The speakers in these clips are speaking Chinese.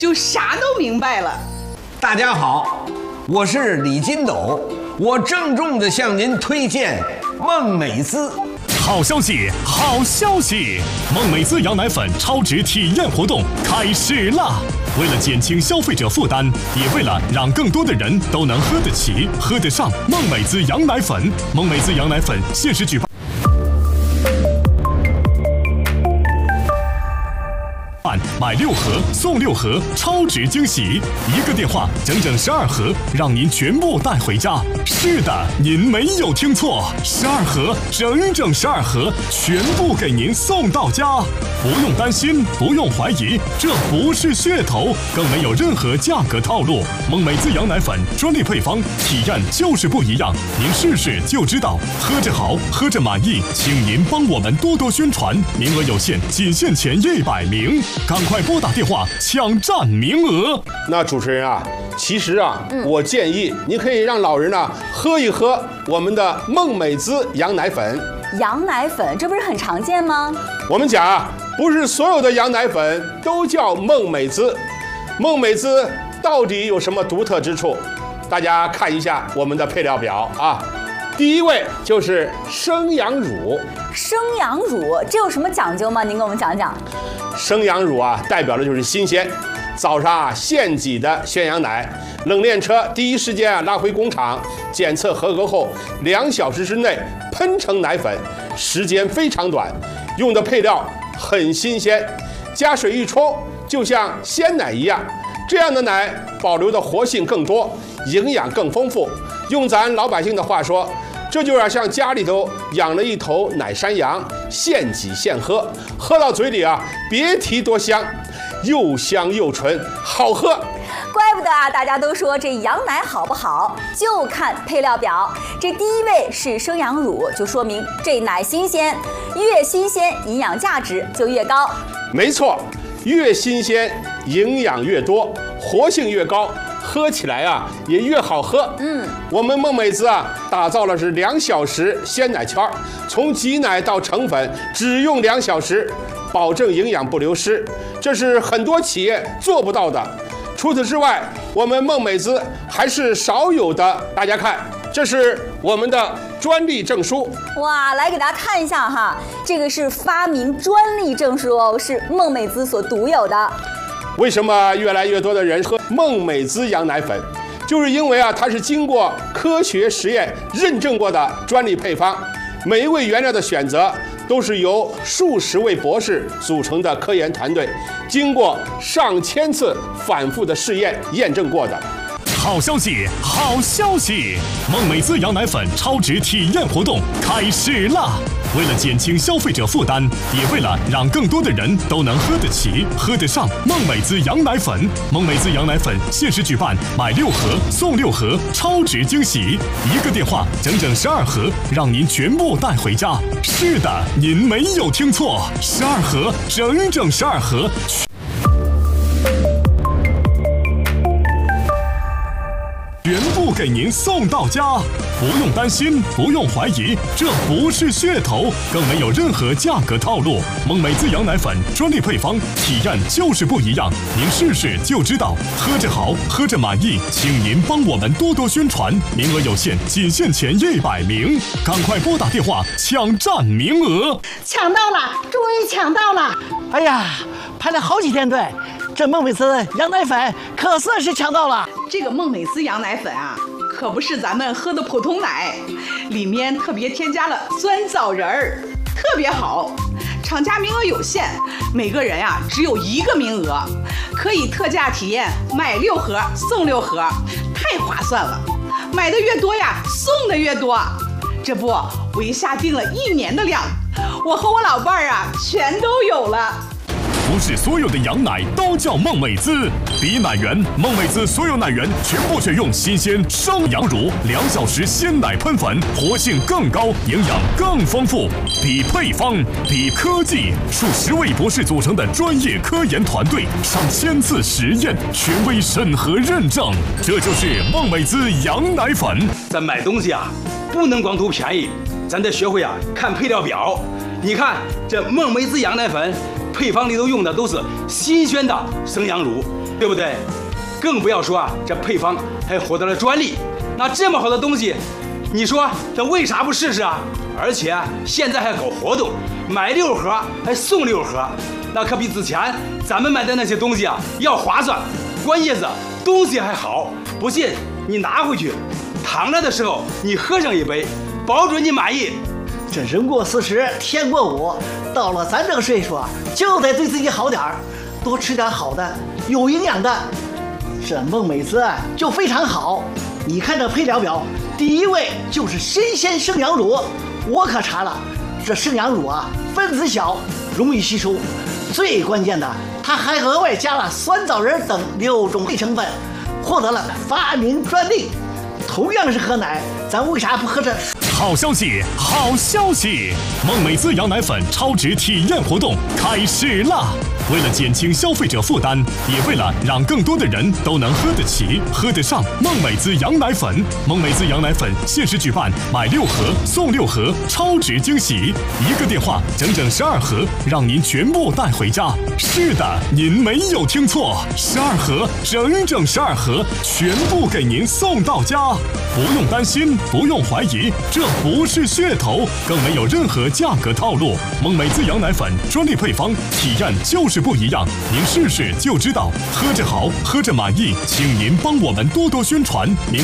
就啥都明白了。 大家好，我是李金斗，我郑重地向您推荐孟美滋。 好消息，好消息！孟美滋羊奶粉超值体验活动开始啦！为了减轻消费者负担，也为了让更多的人都能喝得起、喝得上孟美滋羊奶粉，孟美滋羊奶粉限时举办买6盒送6盒，超值惊喜！一个电话，整整12盒，让您全部带回家。是的，您没有听错，12盒，整整12盒，全部给您送到家。不用担心，不用怀疑，这不是噱头，更没有任何价格套路。孟美滋羊奶粉专利配方，体验就是不一样，您试试就知道。喝着好，喝着满意，请您帮我们多多宣传，名额有限，仅限前100名。赶快拨打电话抢占名额。 那主持人啊，其实啊，我建议你可以让老人呢喝一喝我们的孟美滋羊奶粉。 羊奶粉这不是很常见吗？ 我们讲啊，不是所有的羊奶粉都叫孟美滋。孟美滋到底有什么独特之处？大家看一下我们的配料表啊。第一位就是生羊乳。 生羊乳这有什么讲究吗？您给我们讲讲。 生羊乳啊，代表的就是新鲜。早上啊，现挤的鲜羊奶，冷链车第一时间啊拉回工厂检测合格后，2小时之内喷成奶粉，时间非常短，用的配料很新鲜，加水一冲就像鲜奶一样。这样的奶保留的活性更多，营养更丰富。用咱老百姓的话说，这就像家里头养了一头奶山羊，现挤现喝，喝到嘴里啊，别提多香，又香又纯，好喝。 怪不得啊，大家都说这羊奶好不好，就看配料表。这第一位是生羊乳，就说明这奶新鲜，越新鲜营养价值就越高。 没错，越新鲜营养越多，活性越高，喝起来啊也越好喝。我们孟美滋啊打造了是2小时鲜奶圈，从挤奶到成粉只用2小时，保证营养不流失，这是很多企业做不到的。除此之外，我们孟美滋还是少有的，大家看，这是我们的专利证书。 哇，来给大家看一下哈，这个是发明专利证书哦，是孟美滋所独有的。 为什么越来越多的人喝孟美滋羊奶粉？就是因为啊，它是经过科学实验认证过的专利配方，每一位原料的选择都是由数十位博士组成的科研团队，经过上千次反复的试验验证过的。 好消息，好消息！孟美滋羊奶粉超值体验活动开始啦！为了减轻消费者负担，也为了让更多的人都能喝得起、喝得上孟美滋羊奶粉，孟美滋羊奶粉限时举办买6盒送6盒，超值惊喜！一个电话，整整12盒，让您全部带回家。是的，您没有听错，12盒，整整12盒。全部给您送到家，不用担心，不用怀疑，这不是噱头，更没有任何价格套路。孟美滋羊奶粉专利配方，体验就是不一样，您试试就知道。喝着好，喝着满意，请您帮我们多多宣传，名额有限，仅限前100名，赶快拨打电话抢占名额。 抢到了，终于抢到了！哎呀，排了好几天队。这孟美滋羊奶粉可算是抢到了。 这个孟美滋羊奶粉啊，可不是咱们喝的普通奶，里面特别添加了酸枣仁儿，特别好。厂家名额有限，每个人呀只有1个名额，可以特价体验买6盒送6盒，太划算了。买的越多呀，送的越多。这不，我一下定了1年的量，我和我老伴儿啊全都有了。 不是所有的羊奶都叫孟美滋，比奶源，孟美滋所有奶源全部选用新鲜生羊乳，2小时鲜奶喷粉，活性更高，营养更丰富。比配方，比科技，数10位博士组成的专业科研团队，上千次实验，权威审核认证，这就是孟美滋羊奶粉。 咱买东西啊，不能光图便宜，咱得学会啊看配料表。你看这孟美滋羊奶粉。配方里头用的都是新鲜的生羊乳对不对？更不要说啊，这配方还获得了专利。那这么好的东西，你说这为啥不试试啊？而且现在还搞活动，买6盒还送6盒，那可比之前咱们买的那些东西啊要划算。关键是东西还好，不信你拿回去，躺着的时候你喝上一杯，保准你满意。 这人过40，天过5，到了咱这个岁数，就得对自己好点儿，多吃点好的，有营养的。这孟美滋就非常好，你看这配料表，第1位就是新鲜生羊乳，我可查了，这生羊乳啊分子小，容易吸收，最关键的，它还额外加了酸枣仁等6种配成分，获得了发明专利。同样是喝奶，咱为啥不喝这？ 好消息，好消息！孟美滋羊奶粉超值体验活动开始啦！为了减轻消费者负担，也为了让更多的人都能喝得起、喝得上孟美滋羊奶粉，孟美滋羊奶粉限时举办买6盒送6盒超值惊喜，1个电话整整12盒，让您全部带回家。是的，您没有听错，12盒，整整12盒，全部给您送到家。不用担心，不用怀疑，这不是噱头，更没有任何价格套路。孟美滋羊奶粉专利配方，体验就是不一样，您试试就知道。喝着好，喝着满意，请您帮我们多多宣传。您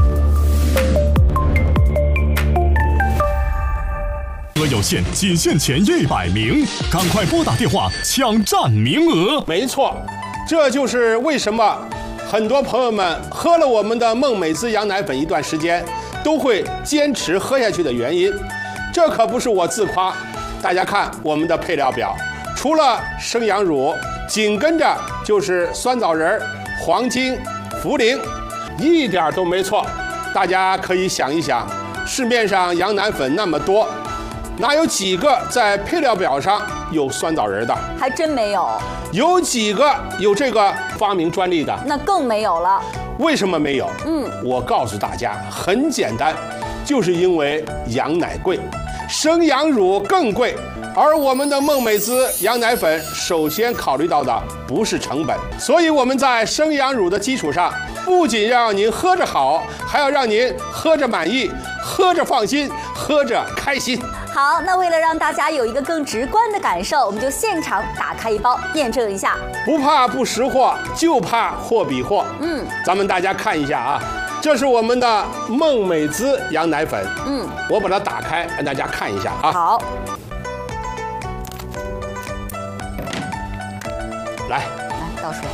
有限，仅限前100名，赶快拨打电话抢占名额。 没错，这就是为什么很多朋友们喝了我们的孟美滋羊奶粉一段时间，都会坚持喝下去的原因。这可不是我自夸，大家看我们的配料表，除了生羊乳，紧跟着就是酸枣仁、黄精、茯苓，一点都没错。大家可以想一想，市面上羊奶粉那么多，哪有几个在配料表上有酸枣仁的？ 还真没有。 有几个有这个发明专利的？ 那更没有了。 为什么没有？我告诉大家，很简单，就是因为羊奶贵，生羊乳更贵。而我们的孟美滋羊奶粉首先考虑到的不是成本，所以我们在生羊乳的基础上，不仅让您喝着好，还要让您喝着满意，喝着放心，喝着开心。 好，那为了让大家有一个更直观的感受，我们就现场打开一包验证一下。 不怕不识货，就怕货比货。咱们大家看一下啊，这是我们的孟美滋羊奶粉。我把它打开，让大家看一下啊。 好， 来倒出来。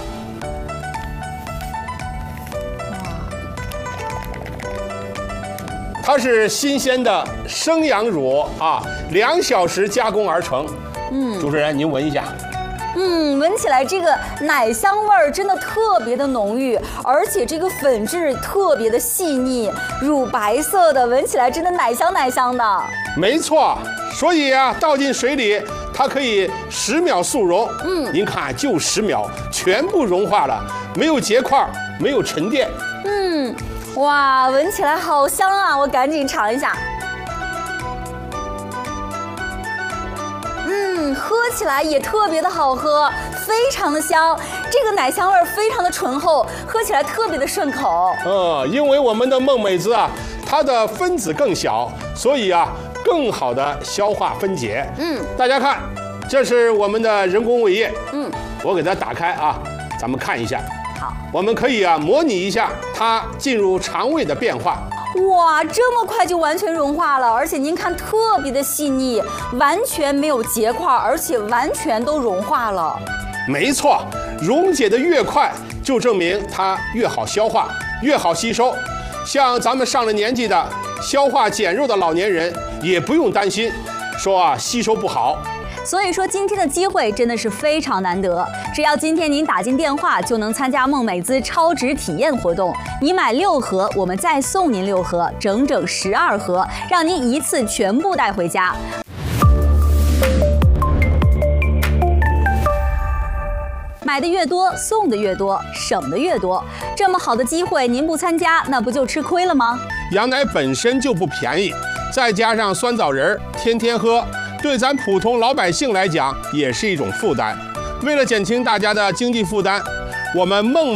它是新鲜的生羊乳啊，2小时加工而成。主持人您闻一下。 闻起来这个奶香味儿真的特别的浓郁，而且这个粉质特别的细腻，乳白色的，闻起来真的奶香奶香的。 没错，所以啊，倒进水里，它可以10秒速溶。您看，就10秒，全部融化了，没有结块，没有沉淀。 哇，闻起来好香啊！我赶紧尝一下。喝起来也特别的好喝，非常的香，这个奶香味非常的醇厚，喝起来特别的顺口。 因为我们的孟美滋啊，它的分子更小，所以啊，更好的消化分解。大家看，这是我们的人工胃液。我给它打开啊，咱们看一下。 好， 我们可以啊模拟一下它进入肠胃的变化。 哇，这么快就完全融化了，而且您看特别的细腻，完全没有结块，而且完全都融化了。 没错，溶解的越快，就证明它越好消化，越好吸收。像咱们上了年纪的消化减弱的老年人，也不用担心，说啊吸收不好。 所以说今天的机会真的是非常难得，只要今天您打进电话，就能参加孟美滋超值体验活动。你买6盒，我们再送您6盒，整整12盒，让您一次全部带回家。买的越多，送的越多，省的越多。这么好的机会，您不参加，那不就吃亏了吗？ 羊奶本身就不便宜，再加上酸枣仁，天天喝，对咱普通老百姓来讲也是一种负担。为了减轻大家的经济负担， 我们孟